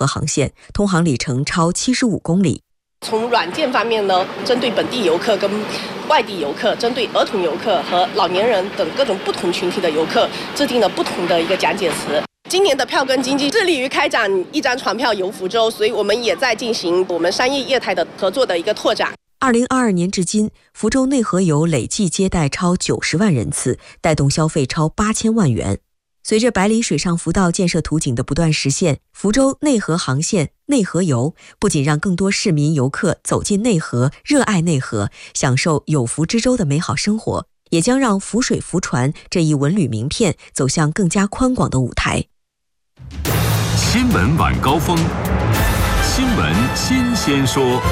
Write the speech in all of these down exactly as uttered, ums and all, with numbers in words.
河航线，通航里程超七十五公里。 从软件方面呢，针对本地游客跟外地游客，针对儿童游客和老年人等各种不同群体的游客，制定了不同的一个讲解词。今年的票根经济致力于开展一张船票游福州，所以我们也在进行我们商业业态的合作的一个拓展。 二零二二年至今，福州内河游累计接待超九十万人次，带动消费超八千万元。随着百里水上浮道建设图景的不断实现，福州内河航线内河游不仅让更多市民游客走进内河，热爱内河，享受有福之州的美好生活，也将让浮水浮船这一文旅名片走向更加宽广的舞台。 新闻晚高峰，新闻新鲜说。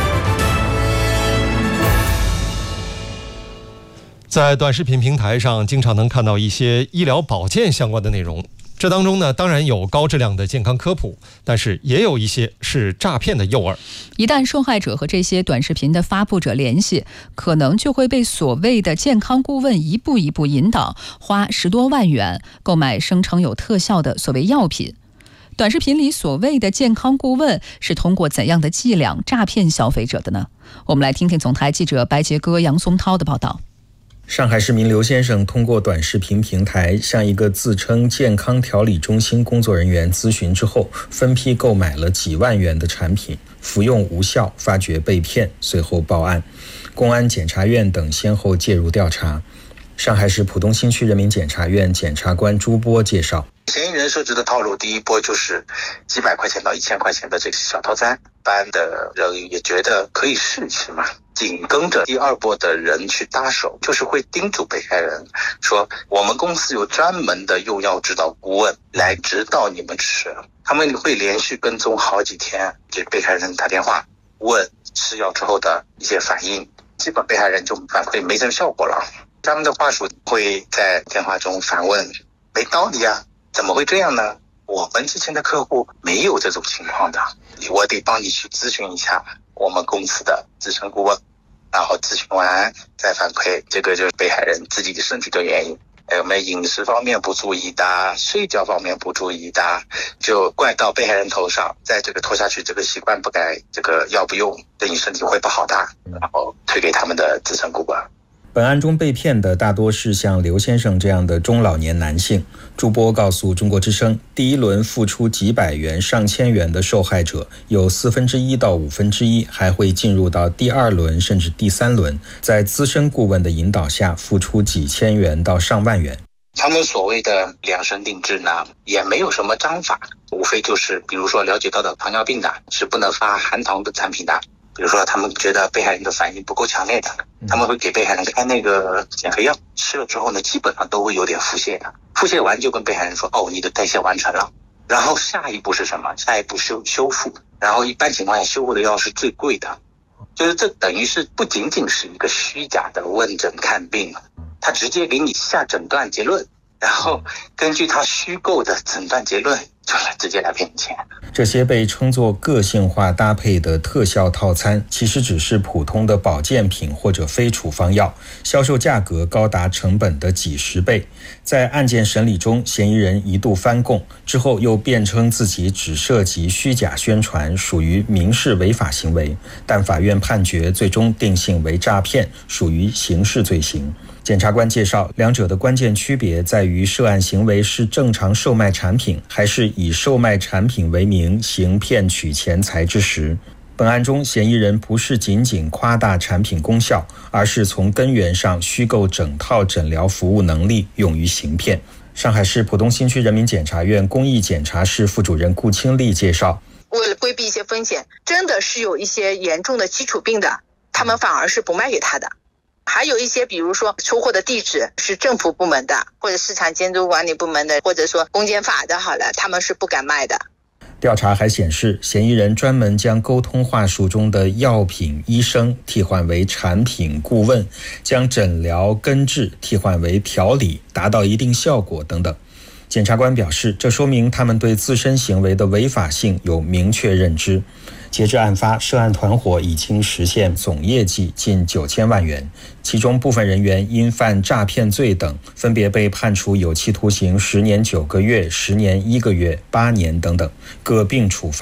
在短视频平台上，经常能看到一些医疗保健相关的内容。这当中呢，当然有高质量的健康科普，但是也有一些是诈骗的诱饵。 一旦受害者和这些短视频的发布者联系，可能就会被所谓的健康顾问一步一步引导，花十多万元购买声称有特效的所谓药品。短视频里所谓的健康顾问是通过怎样的伎俩诈骗消费者的呢？我们来听听总台记者白杰哥、杨松涛的报道。 上海市民刘先生通过短视频平台向一个自称健康调理中心工作人员咨询之后，分批购买了几万元的产品，服用无效，发觉被骗，随后报案。公安、检察院等先后介入调查。上海市浦东新区人民检察院检察官朱波介绍， 嫌疑人设置的套路，第一波就是几百块钱到一千块钱的这个小套餐，办的人也觉得可以试试嘛，紧跟着第二波的人去搭手，就是会叮嘱被害人说，我们公司有专门的用药指导顾问来指导你们吃，他们会连续跟踪好几天，给被害人打电话问吃药之后的一些反应，基本被害人就反馈没什么效果了。他们的话术会在电话中反问，没道理啊，怎么会这样呢？我们之前的客户没有这种情况的，我得帮你去咨询一下我们公司的资深顾问，然后咨询完再反馈，这个就是被害人自己的身体的原因，还有没有饮食方面不注意的，睡觉方面不注意的，就怪到被害人头上，在这个拖下去，这个习惯不改，这个药不用，对你身体会不好的，然后推给他们的资深顾问。 本案中被骗的大多是像刘先生这样的中老年男性。朱波告诉中国之声，第一轮付出几百元、上千元的受害者有四分之一到五分之一还会进入到第二轮甚至第三轮，在资深顾问的引导下付出几千元到上万元。 他们所谓的量身定制呢，也没有什么章法，无非就是比如说了解到的糖尿病的是不能发含糖的产品的，比如说他们觉得被害人的反应不够强烈的，他们会给被害人开那个减肥药，吃了之后呢，基本上都会有点腹泻的，腹泻完就跟被害人说，哦，你的代谢完成了，然后下一步是什么？下一步修修复，然后一般情况下修复的药是最贵的，就是这等于是不仅仅是一个虚假的问诊看病，他直接给你下诊断结论，然后根据他虚构的诊断结论就来直接来骗你钱。 这些被称作个性化搭配的特效套餐，其实只是普通的保健品或者非处方药，销售价格高达成本的几十倍。在案件审理中，嫌疑人一度翻供，之后又辩称自己只涉及虚假宣传，属于民事违法行为，但法院判决最终定性为诈骗，属于刑事罪行。检察官介绍，两者的关键区别在于涉案行为是正常售卖产品，还是以售卖产品为名行骗取钱财之实。本案中，嫌疑人不是仅仅夸大产品功效，而是从根源上虚构整套诊疗服务能力，用于行骗。上海市浦东新区人民检察院公益检察室副主任顾清丽介绍， 为了规避一些风险，真的是有一些严重的基础病的，他们反而是不卖给他的。还有一些比如说出货的地址是政府部门的，或者市场监督管理部门的，或者说公检法的，好了，他们是不敢卖的。 调查还显示，嫌疑人专门将沟通话术中的药品、医生替换为产品、顾问，将诊疗、根治替换为调理，达到一定效果等等。检察官表示，这说明他们对自身行为的违法性有明确认知。截至案发，涉案团伙已经实现总业绩近九千万元，其中部分人员因犯诈骗罪等，分别被判处有期徒刑十年九个月、十年一个月、八年等等，各并处罚